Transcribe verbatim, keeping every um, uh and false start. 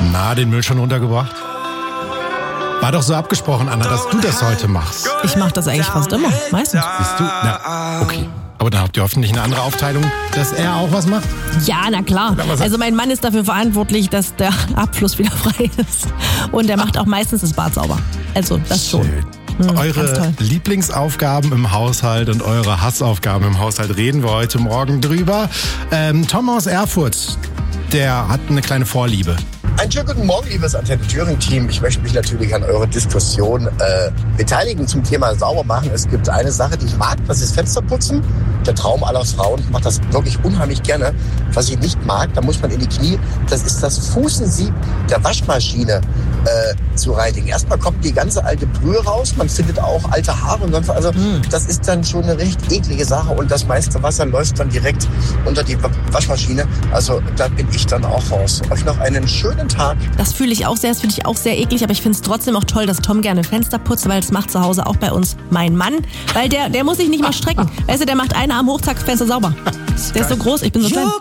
Na, den Müll schon runtergebracht? War doch so abgesprochen, Anna, dass du das heute machst. Ich mache das eigentlich fast immer, meistens. Siehst du? Na, okay. Aber dann habt ihr hoffentlich eine andere Aufteilung, dass er auch was macht? Ja, na klar. Also mein Mann ist dafür verantwortlich, dass der Abfluss wieder frei ist. Und er macht auch meistens das Bad sauber. Also das schon. Hm, eure Lieblingsaufgaben im Haushalt und eure Hassaufgaben im Haushalt reden wir heute Morgen drüber. Ähm, Tom aus Erfurt, der hat eine kleine Vorliebe. Einen schönen guten Morgen, liebes Antenne Thüringen-Team. Ich möchte mich natürlich an eurer Diskussion äh, beteiligen zum Thema Saubermachen. Es gibt eine Sache, die ich mag, das ist Fensterputzen. Der Traum aller Frauen. Ich mache das wirklich unheimlich gerne. Was ich nicht mag, da muss man in die Knie, das ist das Fußensieb der Waschmaschine äh, zu reinigen. Erstmal kommt die ganze alte Brühe raus, man findet auch alte Haare und sonst was. Also mm. das ist dann schon eine recht eklige Sache und das meiste Wasser läuft dann direkt unter die Waschmaschine. Also da bin ich dann auch raus. Euch noch einen schönen Tag. Das fühle ich auch sehr, das finde ich auch sehr eklig, aber ich finde es trotzdem auch toll, dass Tom gerne Fenster putzt, weil das macht zu Hause auch bei uns mein Mann, weil der, der muss sich nicht mal strecken. Weißt du, der macht einen Arm hoch, zack, Fenster sauber. Der ist so groß, ich bin so klein.